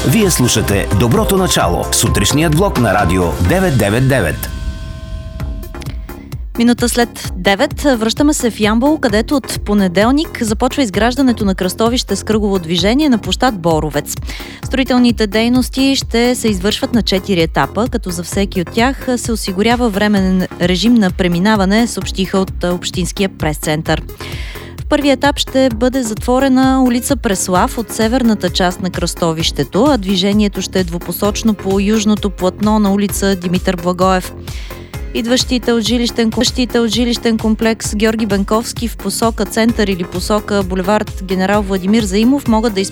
Вие слушате Доброто начало, сутрешният блок на Радио 999. Минута след 9 връщаме се в Ямбол, където от понеделник започва изграждането на кръстовище с кръгово движение на площад Боровец. Строителните дейности ще се извършват на 4 етапа, като за всеки от тях се осигурява временен режим на преминаване, съобщиха от Общинския пресцентър. В първия етап ще бъде затворена улица Преслав от северната част на кръстовището, а движението ще е двупосочно по южното платно на улица Димитър Благоев. Идващите от жилищен комплекс Георги Бенковски в посока център или посока булевард Генерал Владимир Заимов могат да използват